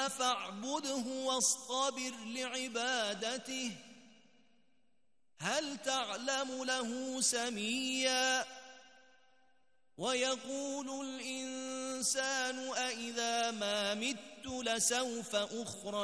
فاعبده واصطبر لعبادته هل تعلم له سميا ويقول الإنسان أإذا ما مت لسوف أخرج